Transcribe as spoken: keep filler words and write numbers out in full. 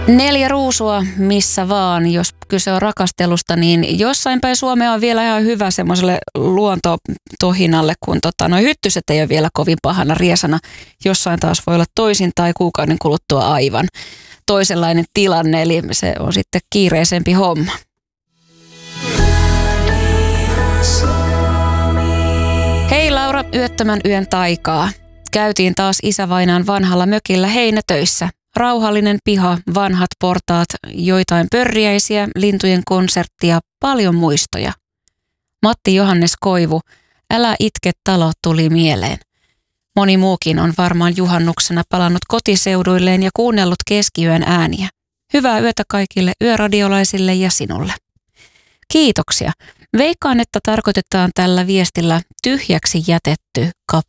Neljä ruusua missä vaan, jos kyse on rakastelusta, niin jossain päin Suomea on vielä ihan hyvä semmoiselle luontotohinalle, kun tota, noi hyttyset ei ole vielä kovin pahana riesana. Jossain taas voi olla toisin tai kuukauden kuluttua aivan toisenlainen tilanne, eli se on sitten kiireisempi homma. Hei Laura, yöttömän yön taikaa. Käytiin taas isävainaan vanhalla mökillä heinätöissä. Rauhallinen piha, vanhat portaat, joitain pörriäisiä, lintujen konserttia, paljon muistoja. Matti Johannes Koivu, Älä itke talo tuli mieleen. Moni muukin on varmaan juhannuksena palannut kotiseuduilleen ja kuunnellut keskiyön ääniä. Hyvää yötä kaikille yöradiolaisille ja sinulle. Kiitoksia. Veikkaan, että tarkoitetaan tällä viestillä tyhjäksi jätetty kappale.